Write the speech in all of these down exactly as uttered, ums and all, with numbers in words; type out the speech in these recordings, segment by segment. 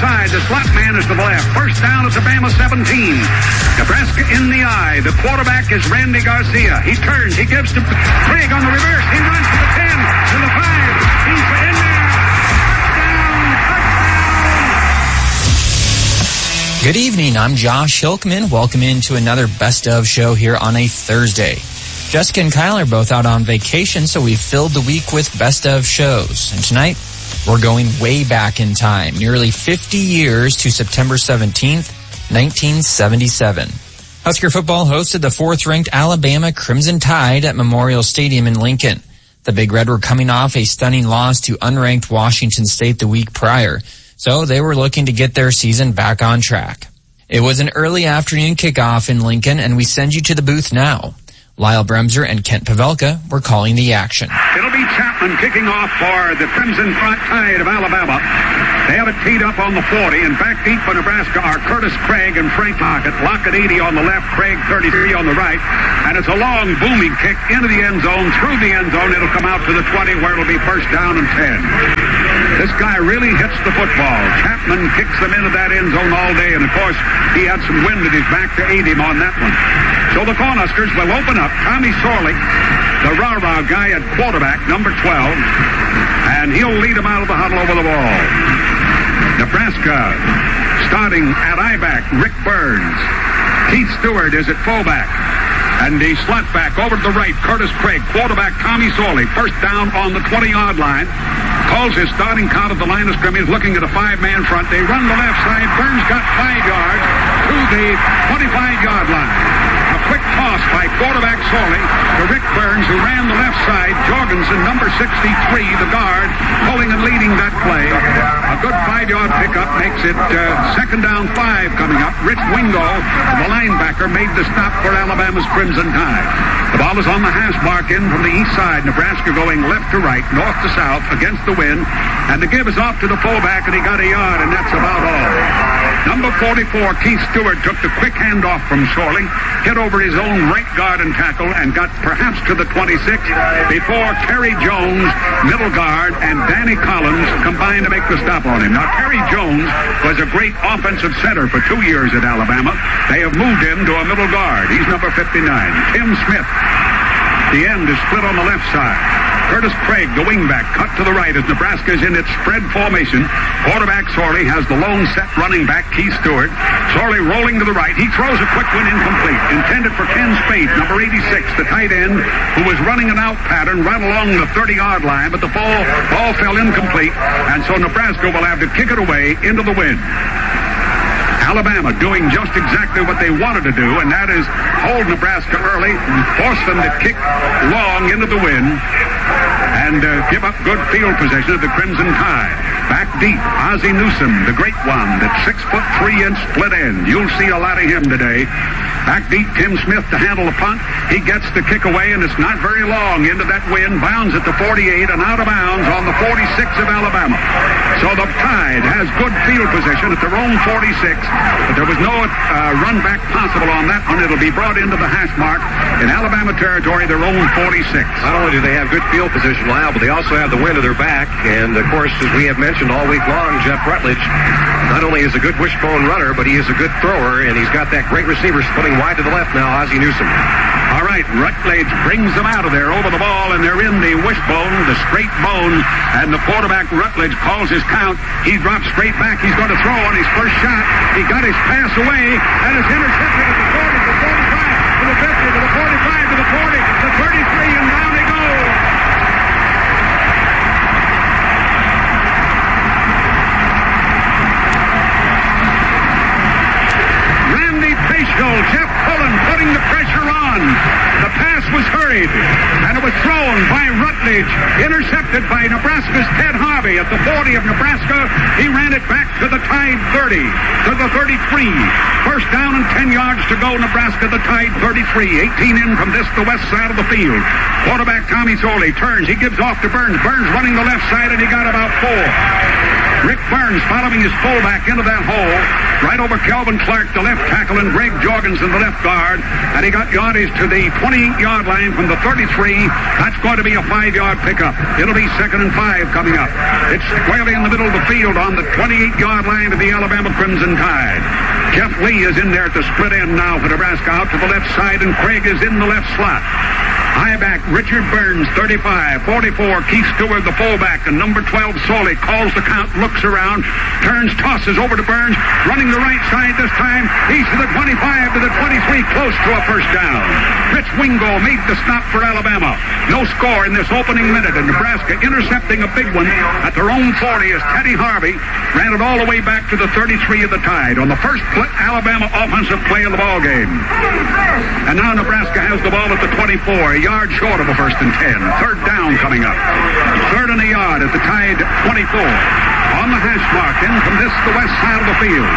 side. The slot man is to the left. First down at the Bama seventeen. Nebraska in the eye. The quarterback is Randy Garcia. He turns. He gives to Craig on the reverse. He runs to the ten, to the five. He's in there. Touchdown, touchdown. Good evening. I'm Josh Hilkman. Welcome into another Best Of show here on a Thursday. Jessica and Kyle are both out on vacation, so we've filled the week with Best Of shows. And tonight, we're going way back in time, nearly fifty years to September seventeenth, nineteen seventy-seven. Husker football hosted the fourth-ranked Alabama Crimson Tide at Memorial Stadium in Lincoln. The Big Red were coming off a stunning loss to unranked Washington State the week prior, so they were looking to get their season back on track. It was an early afternoon kickoff in Lincoln, and we send you to the booth now. Lyle Bremser and Kent Pavelka were calling the action. It'll be Chapman kicking off for the Crimson Tide of Alabama. They have it teed up on the forty, and back deep for Nebraska are Curtis Craig and Frank Lockett. Lockett eighty on the left, Craig thirty-three on the right. And it's a long, booming kick into the end zone, through the end zone. It'll come out to the twenty, where it'll be first down and ten. This guy really hits the football. Chapman kicks them into that end zone all day, and of course, he had some wind at his back to aid him on that one. So the Cornhuskers will open up. Tommy Sorley, the rah-rah guy at quarterback, number twelve, and he'll lead them out of the huddle over the ball. Nebraska starting at I-back, Rick Burns. Keith Stewart is at fullback. And the slot back over to the right, Curtis Craig. Quarterback, Tommy Sorley. First down on the twenty-yard line. Calls his starting count at the line of scrimmage, looking at a five-man front. They run the left side. Burns got five yards to the twenty-five-yard line. A quick toss by quarterback Sorley to Rick Burns, who ran the left side. Jorgensen, number sixty-three, the guard, pulling and leading that play. A good five-yard pickup makes it uh, second down five coming up. Rich Wingo, the linebacker, made the stop for Alabama's Crimson Tide. The ball is on the hash mark in from the east side. Nebraska going left to right, north to south, against the wind. And the give is off to the fullback, and he got a yard, and that's about all. Number forty-four, Keith Stewart, took the quick handoff from Sorley, hit over his own right guard and tackle, and got perhaps to the twenty-six before Terry Jones, middle guard, and Danny Collins combined to make the stop on him. Now, Terry Jones was a great offensive center for two years at Alabama. They have moved him to a middle guard. He's number fifty-nine. Tim Smith, the end, is split on the left side. Curtis Craig, the wingback, cut to the right as Nebraska is in its spread formation. Quarterback Sorley has the lone set running back, Keith Stewart. Sorley rolling to the right. He throws a quick one incomplete. Intended for Ken Spade, number eighty-six, the tight end, who was running an out pattern right along the thirty-yard line, but the ball, ball fell incomplete, and so Nebraska will have to kick it away into the wind. Alabama doing just exactly what they wanted to do, and that is hold Nebraska early, force them to kick long into the wind, and uh, give up good field position of the Crimson Tide. Back deep, Ozzie Newsome, the great one, that six foot three inch split end. You'll see a lot of him today. Back deep, Tim Smith to handle the punt. He gets the kick away, and it's not very long into that wind. Bounds at the forty-eight and out of bounds on the forty-six of Alabama. So the Tide has good field position at their own forty-six, but there was no uh, run back possible on that one. It'll be brought into the hash mark in Alabama territory, their own forty-six. Not only do they have good field position, Lyle, but they also have the wind at their back. And, of course, as we have mentioned all week long, Jeff Rutledge not only is a good wishbone runner, but he is a good thrower, and he's got that great receiver splitting wide to the left now, Ozzie Newsome. All right, Rutledge brings them out of there over the ball, and they're in the wishbone, the straight bone, and the quarterback Rutledge calls his count. He drops straight back. He's going to throw on his first shot. He got his pass away, and is intercepted at the forty, the forty-five, to the fifty, to the forty-five, to the forty, the thirty-three, and down they go. Randy Paschal, Jeff Pullen putting the pressure on. The pass was hurried, and it was thrown by Rutledge, intercepted by Nebraska's Ted Harvey at the forty of Nebraska. He ran it back to the Tide thirty, to the thirty-three. First down and ten yards to go, Nebraska, the Tide thirty-three. eighteen in from this, the west side of the field. Quarterback Tommy Sorley turns. He gives off to Burns. Burns running the left side, and he got about four. Rick Burns following his fullback into that hole, right over Kelvin Clark, the left tackle, and Greg Jorgensen, the left guard. And he got yardage to the twenty-eight-yard line from the thirty-three. That's going to be a five-yard pickup. It'll be second and five coming up. It's squarely in the middle of the field on the twenty-eight-yard line of the Alabama Crimson Tide. Jeff Lee is in there at the split end now for Nebraska, out to the left side, and Craig is in the left slot. High back, Richard Burns, thirty-five, forty-four, Keith Stewart, the fullback, and number twelve, Soley, calls the count, looks around, turns, tosses over to Burns, running the right side this time. He's to the twenty-five, to the twenty-three, close to a first down. Rich Wingo made the stop for Alabama. No score in this opening minute, and Nebraska intercepting a big one at their own forty as Teddy Harvey ran it all the way back to the thirty-three of the Tide on the first Alabama offensive play of the ball game. And now Nebraska has the ball at the twenty-four, a yard short of a first and ten. Third down coming up. Third and a yard at the Tide twenty-four. On the hash mark, in from this, the west side of the field.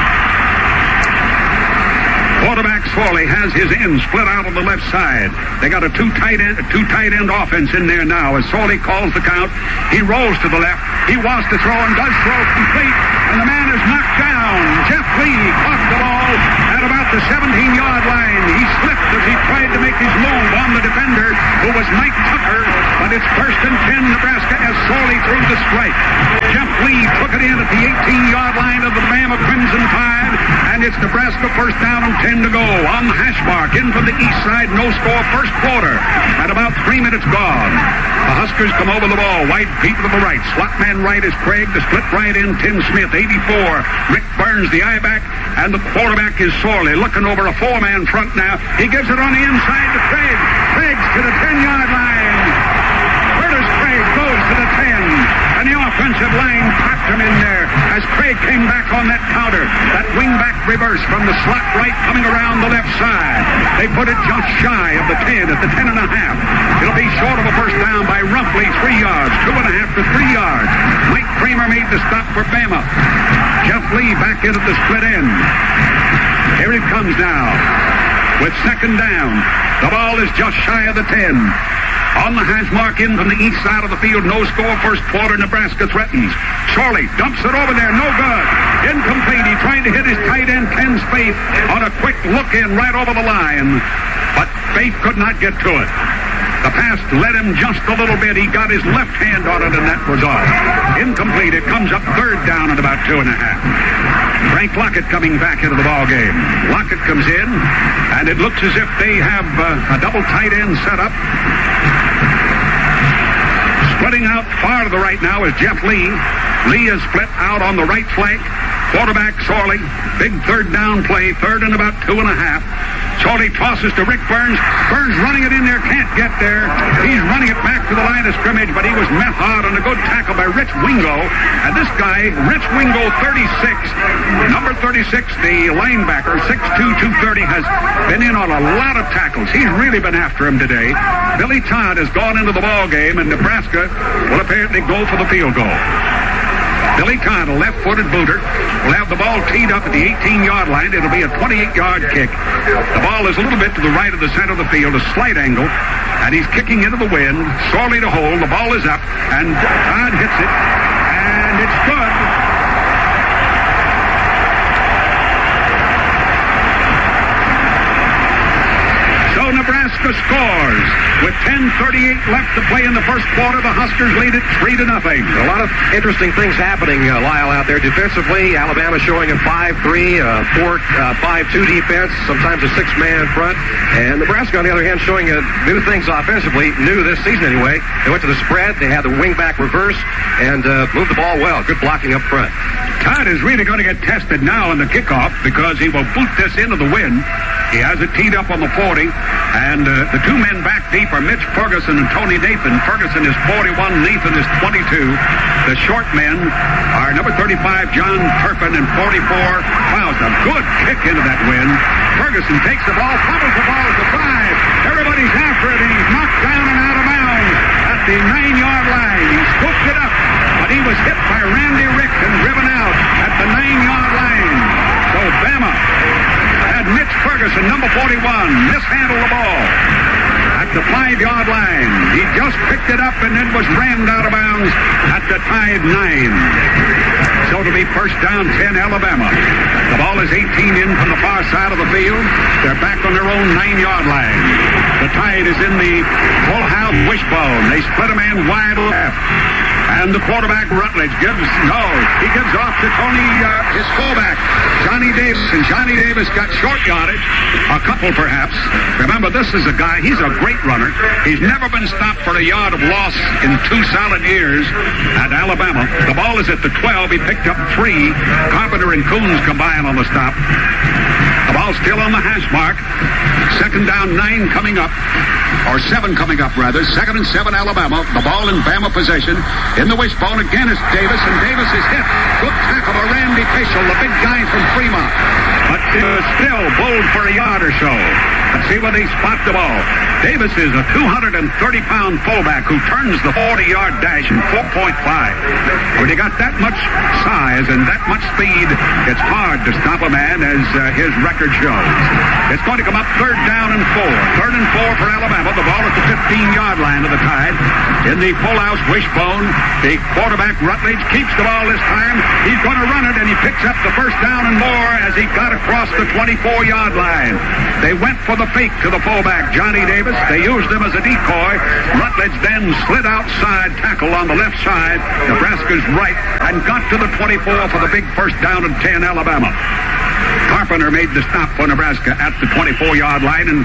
Quarterback Swaley has his end split out on the left side. They got a two tight end, two tight end offense in there now as Swaley calls the count. He rolls to the left. He wants to throw and does throw complete. And the man is knocked down. Jeff Lee caught the ball at about the seventeen-yard line. He slipped as he tried to make his move on the defender, who was Mike Tucker. But it's first and ten, Nebraska, as Swaley threw the strike. Jeff Lee took it in at the eighteen-yard line of the Bama Crimson Tide. And it's Nebraska first down and ten to go. On the hash mark, in from the east side, no score, first quarter. At about three minutes gone. The Huskers come over the ball. White feet to the right. Slot man right is Craig. The split right in, Tim Smith, eighty-four. Rick Burns, the I-back. And the quarterback is Sorley, looking over a four-man front now. He gives it on the inside to Craig. Craig's to the ten-yard line. Curtis Craig goes to the ten. And the offensive line packed him in there as Craig came back on that counter. That wing-back reverse from the slot right coming around the left side. They put it just shy of the ten at the ten and a half. It'll be short of a first down by roughly three yards, two and a half to three yards. Mike Kramer made the stop for Bama. Jeff Lee back in at the split end. Here it comes now with second down. The ball is just shy of the ten. On the hash mark in from the east side of the field, no score, first quarter, Nebraska threatens. Sorley dumps it over there, no good. Incomplete, he tried to hit his tight end, Ken Spaeth, on a quick look in right over the line. But Spaeth could not get to it. The pass led him just a little bit. He got his left hand on it, and that was off. Incomplete, it comes up third down at about two and a half. Frank Lockett coming back into the ball game. Lockett comes in, and it looks as if they have uh, a double tight end set up. Splitting out far to the right now is Jeff Lee. Lee is split out on the right flank. Quarterback Sorley. Big third down play. Third and about two and a half. Sorley tosses to Rick Burns. Burns running it in there. Can't get there. He's running it back to the line of scrimmage, but he was met hard on a good tackle by Rich Wingo. And this guy, Rich Wingo, thirty-six. Number thirty-six, the linebacker, six two, two thirty, has been in on a lot of tackles. He's really been after him today. Billy Todd has gone into the ball game, and Nebraska will apparently go for the field goal. Billy Todd, a left-footed booter, will have the ball teed up at the eighteen-yard line. It'll be a twenty-eight-yard kick. The ball is a little bit to the right of the center of the field, a slight angle, and he's kicking into the wind. Sorley to hold. The ball is up, and Todd hits it, and it's good. So Nebraska scores. With ten thirty-eight left to play in the first quarter, the Huskers lead it three to nothing. A lot of interesting things happening, uh, Lyle, out there. Defensively, Alabama showing a five three, uh, four five two defense, sometimes a six-man front. And Nebraska, on the other hand, showing uh, new things offensively, new this season anyway. They went to the spread, they had the wing-back reverse, and uh, moved the ball well. Good blocking up front. Todd is really going to get tested now in the kickoff because he will boot this into the wind. He has it teed up on the forty, and uh, the two men back deep are Mitch Ferguson and Tony Nathan. Ferguson is forty-one, Nathan is twenty-two. The short men are number thirty-five, John Turpin, and forty-four, Klaus. A good kick into that wind. Ferguson takes the ball, fumbles the ball at the five. Everybody's after it, and he's knocked down and out of bounds at the nine-yard line. He scooped it up, but he was hit by Randy Rick and driven out at the nine-yard line. So Bama had Mitch Ferguson, number forty-one, mishandled the ball. At the five-yard line. He just picked it up and then was rammed out of bounds at the Tide nine. So to be first down ten, Alabama. The ball is eighteen in from the far side of the field. They're back on their own nine-yard line. The Tide is in the full house wishbone. They split a man wide left. And the quarterback, Rutledge, gives, no, he gives off to Tony, uh, his fullback, Johnny Davis. And Johnny Davis got short yardage, a couple perhaps. Remember, this is a guy, he's a great runner. He's never been stopped for a yard of loss in two solid years at Alabama. The ball is at the twelve. He picked up three. Carpenter and Coons combine on the stop. The ball's still on the hash mark. Second down, nine coming up. Or seven coming up, rather. Second and seven, Alabama. The ball in Bama possession. In the wishbone, again it's Davis, and Davis is hit. Good tackle by Randy Fischel, the big guy from Fremont. But uh, still bold for a yard or so. Let's see where they spot the ball. Davis is a two hundred thirty pound fullback who turns the forty-yard dash in four point five. When you got that much size and that much speed, it's hard to stop a man, as uh, his record shows. It's going to come up third down and four. Third and four for Alabama. The ball at the fifteen-yard line of the Tide. In the full-house wishbone, the quarterback, Rutledge, keeps the ball this time. He's going to run it, and he picks up the first down and more as he got across the twenty-four-yard line. They went for the fake to the fullback, Johnny Davis. They used him as a decoy. Rutledge then slid outside, tackle on the left side, Nebraska's right, and got to the twenty-four for the big first down and ten, Alabama. Carpenter made the stop for Nebraska at the twenty-four-yard line, and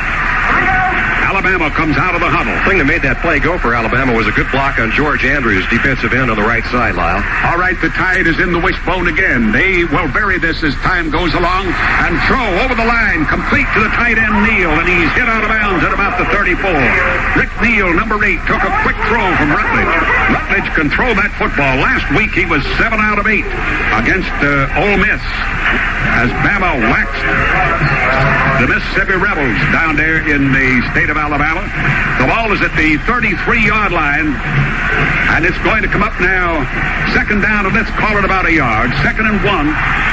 Alabama comes out of the huddle. The thing that made that play go for Alabama was a good block on George Andrews, defensive end on the right side, Lyle. All right, the Tide is in the wishbone again. They will bury this as time goes along and throw over the line, complete to the tight end, Neal, and he's hit out of bounds at about the thirty-four. Rick Neal, number eight, took a quick throw from Rutledge. Rutledge can throw that football. Last week he was seven out of eight against uh, Ole Miss as Bama waxed the Mississippi Rebels down there in the state of Alabama. The ball is at the thirty-three-yard line, and it's going to come up now. Second down, and let's call it about a yard. Second and one.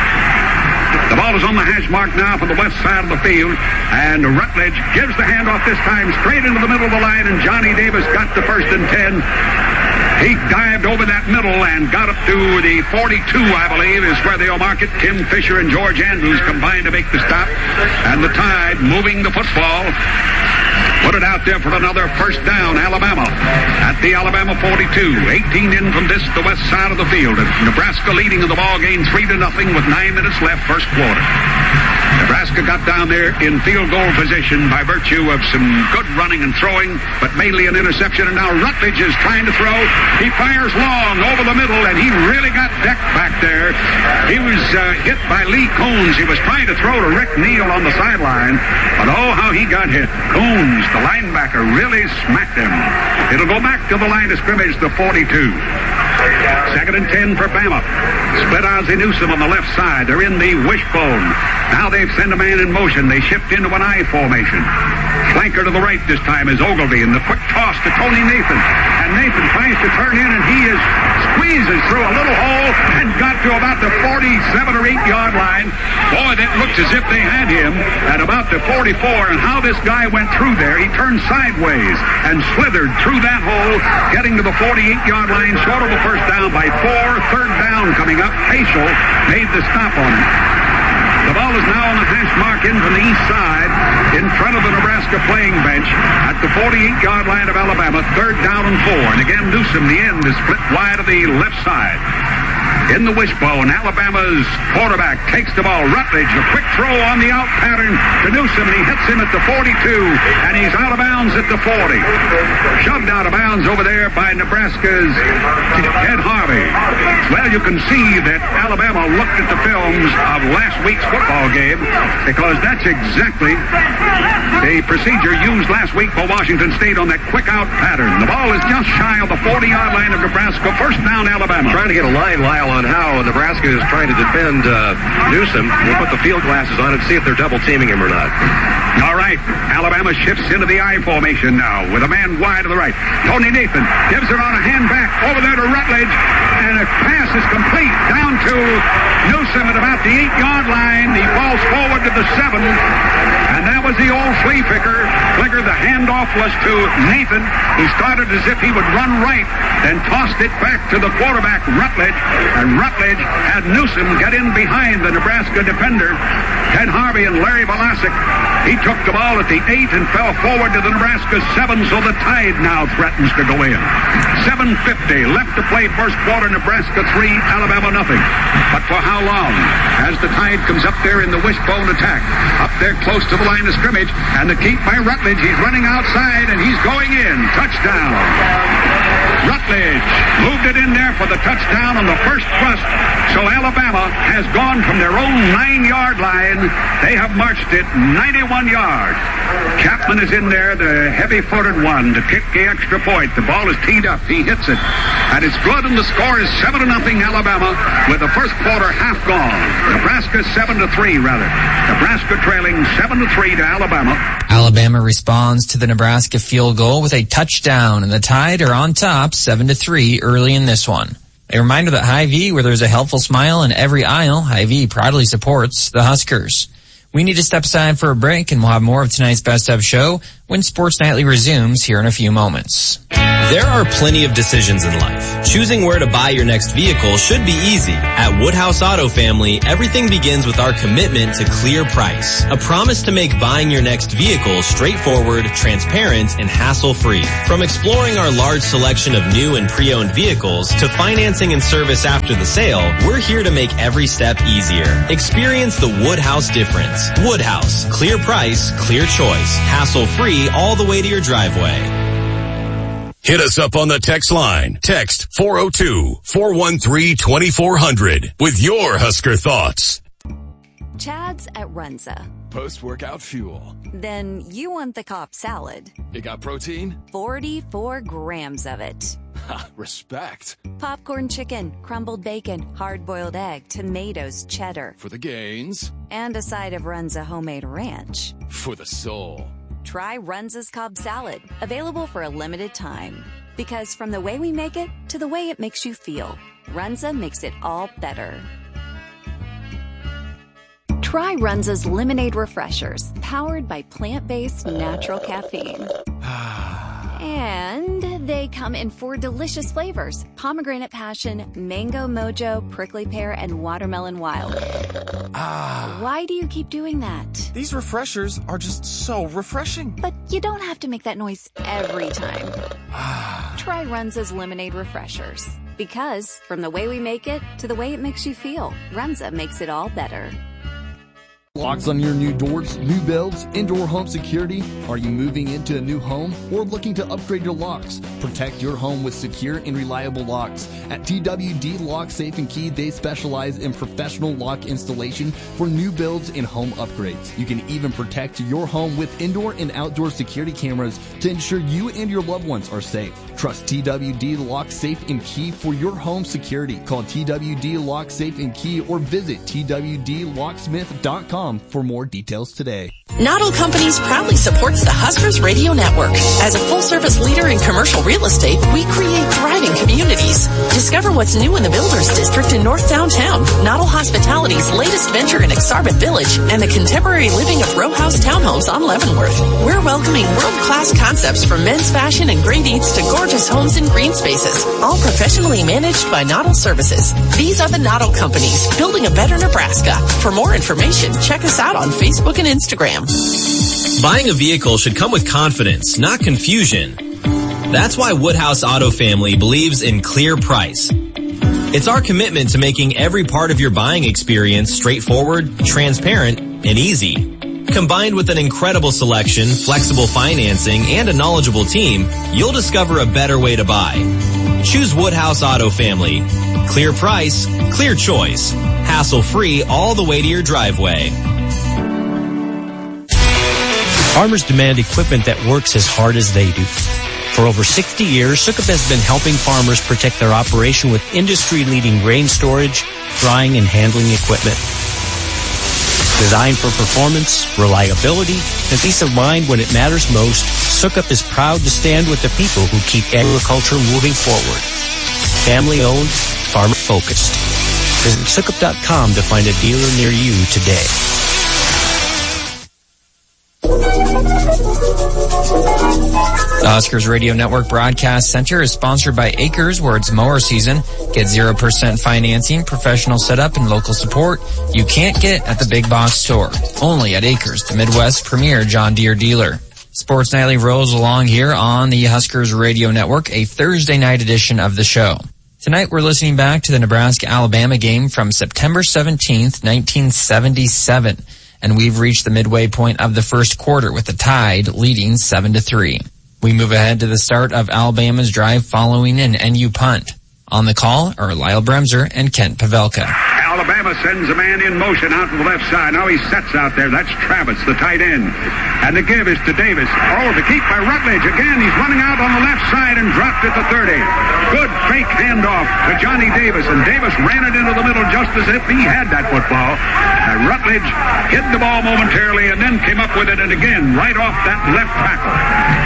The ball is on the hash mark now from the west side of the field, and Rutledge gives the handoff this time straight into the middle of the line, and Johnny Davis got the first and ten. He dived over that middle and got up to the forty-two, I believe, is where they'll mark it. Tim Fisher and George Andrews combined to make the stop. And the Tide moving the football. Put it out there for another first down, Alabama. At the Alabama forty-two. eighteen in from this, the west side of the field. Nebraska leading in the ball game three to nothing with nine minutes left, first quarter. Nebraska got down there in field goal position by virtue of some good running and throwing, but mainly an interception. And now Rutledge is trying to throw. He fires long over the middle, and he really got decked back there. He was uh, hit by Lee Coons. He was trying to throw to Rick Neal on the sideline, but oh, how he got hit. Coons, the linebacker, really smacked him. It'll go back to the line of scrimmage, the forty-two. Second and ten for Bama. Split Ozzie Newsome on the left side. They're in the wishbone. Now they've sent a man in motion. They shift into an I formation. Flanker to the right this time is Ogilvy, and the quick toss to Tony Nathan. And Nathan tries to turn in, and he is squeezes through a little hole and got to about the forty-seven or eight-yard line. Boy, that looks as if they had him at about the forty-four, and how this guy went through there. He turned sideways and slithered through that hole, getting to the forty-eight-yard line, short of the first down by four. Third down coming up. Fischel made the stop on him. The ball is now on the hash mark in from the east side in front of the Nebraska playing bench at the forty-eight-yard line of Alabama. Third down and four. And again, Newsome, the end, is split wide of the left side. In the wishbone, Alabama's quarterback takes the ball. Rutledge, a quick throw on the out pattern to Newsome, and he hits him at the forty-two, and he's out of bounds at the forty. Shoved out of bounds over there by Nebraska's Ted Harvey. Well, you can see that Alabama looked at the films of last week's football game, because that's exactly the procedure used last week for Washington State on that quick out pattern. The ball is just shy of the forty-yard line of Nebraska. First down, Alabama. Trying to get a line, Lyle, on how Nebraska is trying to defend uh, Newsome. We'll put the field glasses on and see if they're double teaming him or not. All right. Alabama shifts into the I formation now with a man wide to the right. Tony Nathan gives it on a hand back over there to Rutledge, and a pass is complete down to Newsome at about the eight-yard line. He falls forward to the seven. And that was the old flea picker. Flicker, the handoff was to Nathan. He started as if he would run right, then tossed it back to the quarterback, Rutledge. And Rutledge had Newsom get in behind the Nebraska defender, Ted Harvey and Larry Velasic. He took the ball at the eight and fell forward to the Nebraska seven, so the Tide now threatens to go in. seven fifty left to play first quarter, Nebraska three, Alabama nothing. But for how long? As the Tide comes up there in the wishbone attack, up there close to the line of scrimmage, and the keep by Rutledge. He's running outside, and he's going in. Touchdown. Rutledge moved it in there for the touchdown on the first thrust. So Alabama has gone from their own nine-yard line. They have marched it ninety-one yards. Chapman is in there, the heavy-footed one, to kick the extra point. The ball is teed up. He hits it. And it's good, and the score is seven to nothing Alabama, with the first quarter half gone. Nebraska seven to three, rather. Nebraska trailing seven to three to Alabama. Alabama responds to the Nebraska field goal with a touchdown, and the Tide are on top seven to three early in this one. A reminder that Hy-Vee, where there's a helpful smile in every aisle, Hy-Vee proudly supports the Huskers. We need to step aside for a break, and we'll have more of tonight's Best Of show when Sports Nightly resumes here in a few moments. There are plenty of decisions in life. Choosing where to buy your next vehicle should be easy. At Woodhouse Auto Family, everything begins with our commitment to clear price. A promise to make buying your next vehicle straightforward, transparent, and hassle-free. From exploring our large selection of new and pre-owned vehicles to financing and service after the sale, we're here to make every step easier. Experience the Woodhouse difference. Woodhouse. Clear price, clear choice. Hassle-free all the way to your driveway. Hit us up on the text line. Text four oh two, four one three, two four zero zero with your Husker thoughts. Chad's at Runza. Post-workout fuel. Then you want the Cobb salad. It got protein? forty-four grams of it. Ha, respect. Popcorn chicken, crumbled bacon, hard-boiled egg, tomatoes, cheddar. For the gains. And a side of Runza homemade ranch. For the soul. Try Runza's Cobb salad, available for a limited time. Because from the way we make it to the way it makes you feel, Runza makes it all better. Try Runza's Lemonade Refreshers, powered by plant-based natural caffeine. And they come in four delicious flavors: pomegranate passion, mango mojo, prickly pear, and watermelon wild. Ah. Why do you keep doing that? These refreshers are just so refreshing. But you don't have to make that noise every time. Try Runza's Lemonade Refreshers. Because from the way we make it to the way it makes you feel, Runza makes it all better. Locks on your new doors, new builds, indoor home security? Are you moving into a new home or looking to upgrade your locks? Protect your home with secure and reliable locks. At T W D Lock Safe and Key, they specialize in professional lock installation for new builds and home upgrades. You can even protect your home with indoor and outdoor security cameras to ensure you and your loved ones are safe. Trust T W D Lock Safe and Key for your home security. Call T W D Lock Safe and Key or visit T W D locksmith dot com for more details today. Noddle Companies proudly supports the Huskers Radio Network. As a full-service leader in commercial real estate, we create thriving communities. Discover what's new in the Builders District in North Downtown, Noddle Hospitality's latest venture in Exarban Village, and the contemporary living of row house townhomes on Leavenworth. We're welcoming world-class concepts from men's fashion and great eats to gorgeous homes and green spaces, all professionally managed by Noddle Services. These are the Noddle Companies, building a better Nebraska. For more information, check us out on Facebook and Instagram. Buying a vehicle should come with confidence, not confusion. That's why Woodhouse Auto Family believes in clear price. It's our commitment to making every part of your buying experience straightforward, transparent, and easy. Combined with an incredible selection, flexible financing, and a knowledgeable team, you'll discover a better way to buy. Choose Woodhouse Auto Family. Clear price, clear choice. Hassle-free all the way to your driveway. Farmers demand equipment that works as hard as they do. For over sixty years, Sukup has been helping farmers protect their operation with industry-leading grain storage, drying, and handling equipment. Designed for performance, reliability, and peace of mind when it matters most, Sukup is proud to stand with the people who keep agriculture moving forward. Family-owned, farmer-focused. Visit Sukup dot com to find a dealer near you today. The Huskers Radio Network Broadcast Center is sponsored by Acres, where it's mower season. Get zero percent financing, professional setup, and local support you can't get at the big box store. Only at Acres, the Midwest's premier John Deere dealer. Sports Nightly rolls along here on the Huskers Radio Network, a Thursday night edition of the show. Tonight we're listening back to the Nebraska-Alabama game from September seventeenth, nineteen seventy-seven. And we've reached the midway point of the first quarter with the Tide leading seven to three. We move ahead to the start of Alabama's drive following an N U punt. On the call are Lyle Bremser and Kent Pavelka. Alabama sends a man in motion out to the left side. Now he sets out there. That's Travis, the tight end. And the give is to Davis. Oh, the keep by Rutledge. Again, he's running out on the left side and dropped it to thirty. Good fake handoff to Johnny Davis. And Davis ran it into the middle just as if he had that football. And Rutledge hid the ball momentarily and then came up with it. And again, right off that left tackle.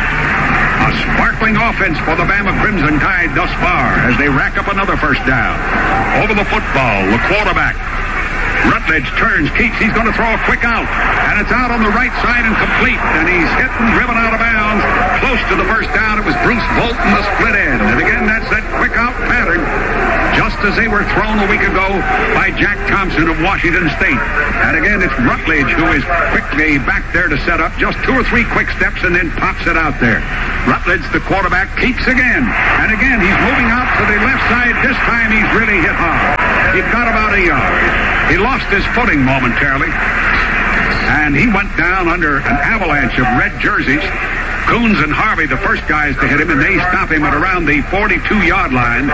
A sparkling offense for the Bama Crimson Tide thus far as they rack up another first down. Over the football, the quarterback. Rutledge turns, keeps, he's going to throw a quick out. And it's out on the right side and complete. And he's hit and driven out of bounds. Close to the first down, it was Bruce Bolton, the split end. And again, that's that quick out pattern. Just as they were thrown a week ago by Jack Thompson of Washington State. And again, it's Rutledge who is quickly back there to set up. Just two or three quick steps and then pops it out there. Rutledge, the quarterback, keeps again. And again, he's moving out to the left side. This time he's really hit hard. He got about a yard. He lost his footing momentarily. And he went down under an avalanche of red jerseys. Coons and Harvey, the first guys to hit him, and they stop him at around the forty-two-yard line.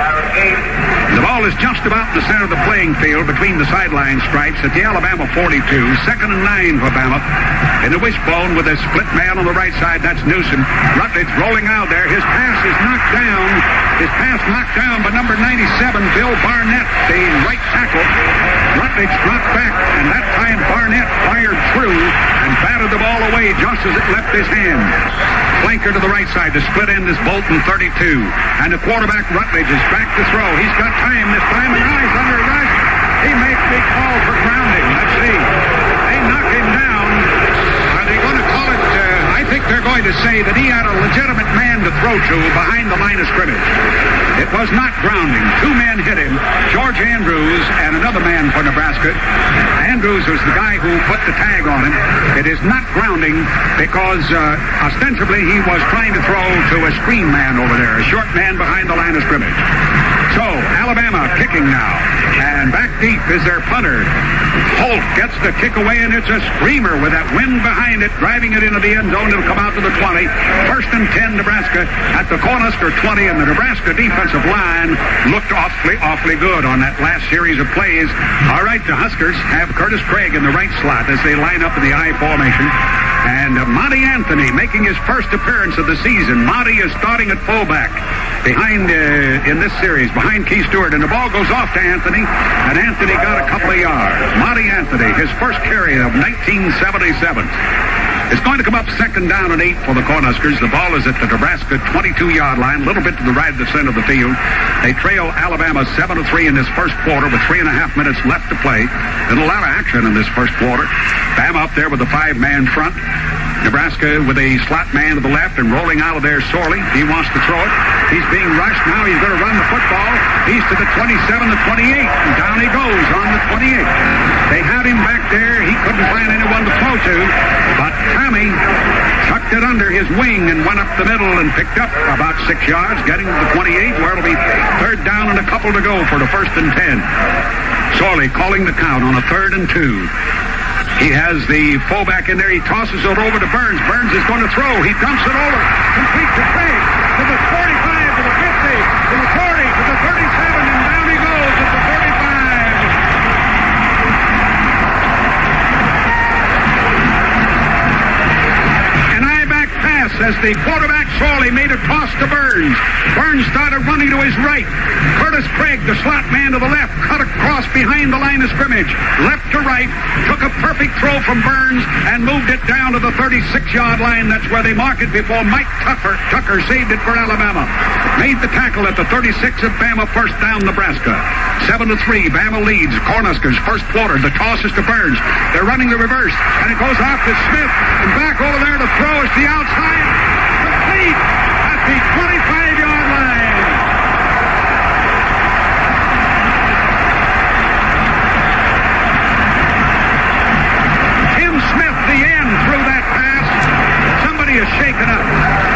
The ball is just about in the center of the playing field between the sideline stripes at the Alabama forty-two. Second and nine for Bama. In the wishbone with a split man on the right side, that's Newsom. Rutledge rolling out there. His pass is knocked down. His pass knocked down by number ninety-seven, Bill Barnett, the right tackle. Rutledge dropped back, and that time Barnett fired through and batted the ball away just as it left his hand. Flanker to the right side. The split end is Bolton, thirty-two. And the quarterback, Rutledge, is back to throw. He's got time this time, and now he's under rush. He makes the call for grounding. Let's see. They knock him down. Are they going to call it? Uh, I think they're going to say that he had a legitimate man to throw to behind the line of scrimmage. It was not grounding. Two men hit him, George Andrews and another man for Nebraska. Andrews was the guy who put the tag on him. It is not grounding because uh, ostensibly he was trying to throw to a screen man over there, a short man behind the line of scrimmage. So, Alabama kicking now. And back deep is their punter. Holt gets the kick away, and it's a screamer with that wind behind it, driving it into the end zone. It'll come out to the twenty. First and ten, Nebraska at the Cornhusker twenty, and the Nebraska defensive line looked awfully, awfully good on that last series of plays. All right, the Huskers have Curtis Craig in the right slot as they line up in the I formation. And uh, Monty Anthony making his first appearance of the season. Monty is starting at fullback behind, uh, in this series, behind Keith Stewart. And the ball goes off to Anthony, and Anthony got a couple of yards. Monty Anthony, his first carry of nineteen seventy-seven. It's going to come up second down and eight for the Cornhuskers. The ball is at the Nebraska twenty-two-yard line, a little bit to the right of the center of the field. They trail Alabama seven to three in this first quarter with three and a half minutes left to play. And a lot of action in this first quarter. Bama up there with a five-man front. Nebraska with a slot man to the left and rolling out of there sorely. He wants to throw it. He's being rushed. Now he's going to run the football. He's to the twenty-seven, the twenty-eight. And down he goes on the twenty-eight. They had him back there. He couldn't find anyone to throw to. But Tommy tucked it under his wing and went up the middle and picked up about six yards, getting to the twenty-eight, where it'll be third down and a couple to go for the first and ten. Sorley calling the count on a third and two. He has the fullback in there. He tosses it over to Burns. Burns is going to throw. He dumps it over. Complete to Craig. To the forty-five, to the fifty, to the forty, to the thirty-seven, and down he goes at the thirty-five. An eye back pass as as the quarterback, Sorley, made a toss to Burns. Burns started running to his right. Curtis Craig, the slot man to the left, cut across behind the line of scrimmage. Left to right, took a perfect throw from Burns and moved it down to the thirty-six-yard line. That's where they mark it before Mike Tucker, Tucker saved it for Alabama. Made the tackle at the thirty-six of Bama, first down Nebraska. Seven to three, Bama leads. Cornhuskers, first quarter. The toss is to Burns. They're running the reverse, and it goes off to Smith, and back over there to throw is the outside. Complete at the twenty-five-yard line. Tim Smith, the end, threw that pass. Somebody is shaken up.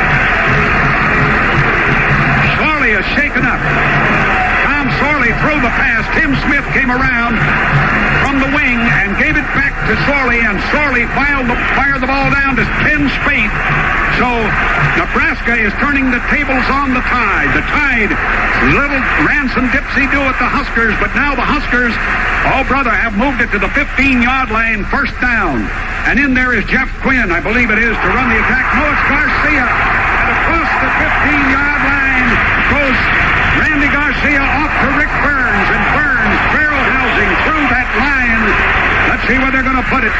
Sorley is shaken up. Tom Sorley threw the pass. Tim Smith came around from the wing and gave it back to Sorley, and Sorley fired the, fired the ball down to Ken Spate. So Nebraska is turning the tables on the Tide. The Tide, little ransom dipsy-do at the Huskers, but now the Huskers, oh brother, have moved it to the fifteen-yard line, first down. And in there is Jeff Quinn, I believe it is, to run the attack. No, it's Garcia. And across the fifteen-yard line goes Randy Garcia off to Rick Burns, and Burns barrel-housing through that line. Let's see where they're going to put it.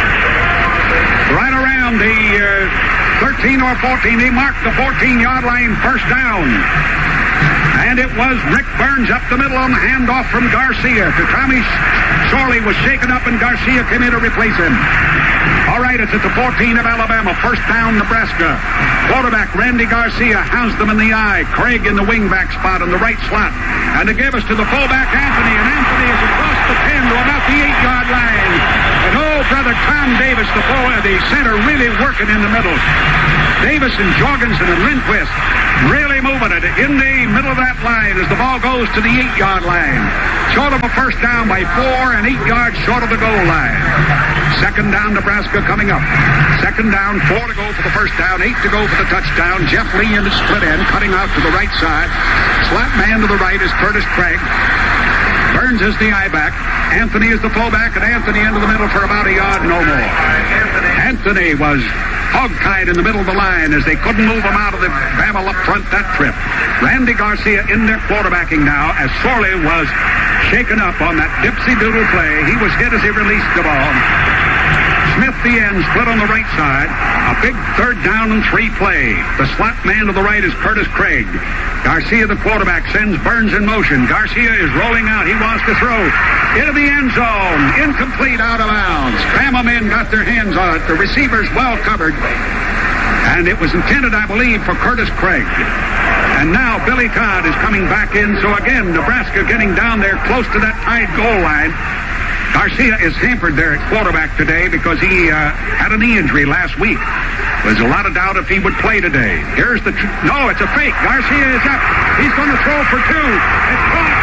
Right around the uh, thirteen or fourteen. They marked the fourteen-yard line, first down. And it was Rick Burns up the middle on the handoff from Garcia to Tommy Sorley. Was shaken up, and Garcia came in to replace him. All right, it's at the fourteen of Alabama. First down, Nebraska. Quarterback Randy Garcia housed them in the eye. Craig in the wingback spot in the right slot. And to give us to the fullback, Anthony. And Anthony is across the ten to about the eight-yard line. And oh, brother Tom Davis, the forward, the center, really working in the middle. Davis and Jorgensen and Lindquist really moving it in the middle of that line as the ball goes to the eight-yard line. Short of a first down by four and eight yards short of the goal line. Second down, Nebraska coming up. Second down, four to go for the first down, eight to go for the touchdown. Jeff Lee in the split end, cutting out to the right side. Slap man to the right is Curtis Craig. Burns is the I-back. Anthony is the fullback, and Anthony into the middle for about a yard, no more. Anthony was hog-tied in the middle of the line as they couldn't move him out of the Bama up front that trip. Randy Garcia in there quarterbacking now as Sorley was shaken up on that dipsy-doodle play. He was hit as he released the ball. Smith, the end, split on the right side. A big third down and three play. The slot man to the right is Curtis Craig. Garcia, the quarterback, sends Burns in motion. Garcia is rolling out. He wants to throw into the end zone. Incomplete, out of bounds. Bama men got their hands on it. The receivers well covered. And it was intended, I believe, for Curtis Craig. And now Billy Todd is coming back in. So again, Nebraska getting down there close to that Tide goal line. Garcia is hampered there at quarterback today because he uh, had a knee injury last week. There's a lot of doubt if he would play today. Here's the... Tr- no, it's a fake. Garcia is up. He's going to throw for two. It's caught.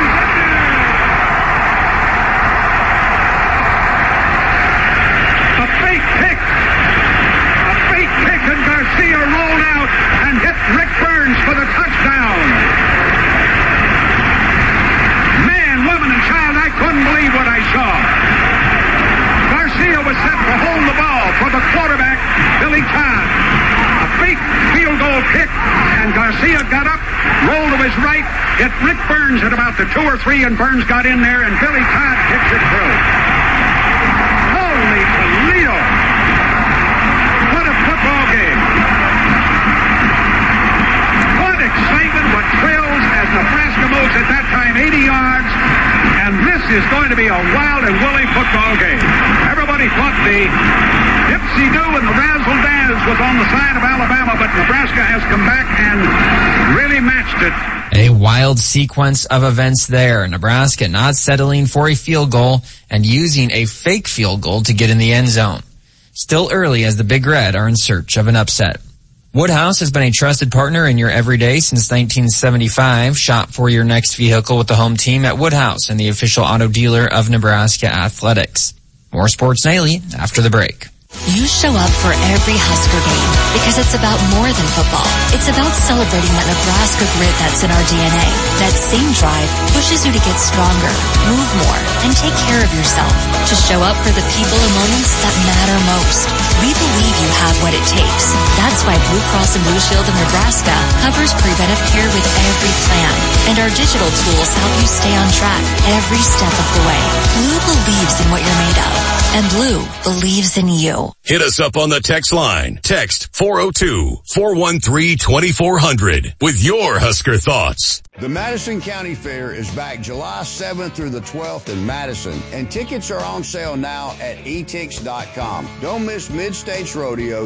A fake pick. A fake pick, and Garcia rolled out and hit Rick Burns for the touchdown. Man, woman, and child, I couldn't believe what I saw. Garcia was set to hold the ball for the quarterback, Billy Todd. A fake field goal kick, and Garcia got up, rolled to his right, hit Rick Burns at about the two or three, and Burns got in there, and Billy Todd kicks it through. Holy Toledo! What a football game! What excitement, what thrills as Nebraska moves at that time eighty yards, and this is going to be a wild and woolly football game. Everybody thought the dipsy-do and the razzle-dazz was on the side of Alabama, but Nebraska has come back and really matched it. A wild sequence of events there. Nebraska not settling for a field goal and using a fake field goal to get in the end zone. Still early as the Big Red are in search of an upset. Woodhouse has been a trusted partner in your everyday since nineteen seventy-five. Shop for your next vehicle with the home team at Woodhouse and the official auto dealer of Nebraska Athletics. More Sports Nightly after the break. You show up for every Husker game because it's about more than football. It's about celebrating that Nebraska grit that's in our D N A. That same drive pushes you to get stronger, move more, and take care of yourself. To show up for the people and moments that matter most. We believe you have what it takes. That's why Blue Cross and Blue Shield of Nebraska covers preventive care with every plan. And our digital tools help you stay on track every step of the way. Blue believes in what you're made of. And Blue believes in you. Hit us up on the text line. Text four oh two, four one three, two four hundred with your Husker thoughts. The Madison County Fair is back July seventh through the twelfth in Madison, and tickets are on sale now at e tix dot com. Don't miss Mid-States Rodeo